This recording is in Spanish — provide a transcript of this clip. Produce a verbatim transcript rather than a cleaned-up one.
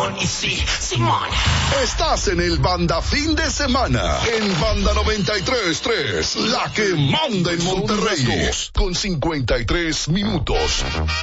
Simón y sí, Simón. Estás en el Banda Fin de Semana, en Banda noventa y tres punto tres, la que manda en Monterrey, con cincuenta y tres minutos.